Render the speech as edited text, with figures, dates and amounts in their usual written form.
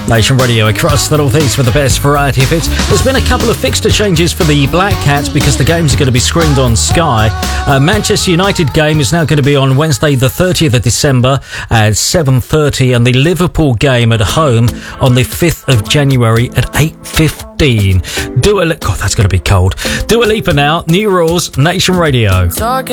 Nation Radio across the northeast with the best variety of hits. There's been a couple of fixture changes for the Black Cats because the games are going to be screened on Sky. Manchester United game is now going to be on Wednesday the 30th of December at 7:30, and the Liverpool game at home on the 5th of January at 8:15. God, that's going to be cold. Dua Lipa now. New rules. Nation Radio. Talking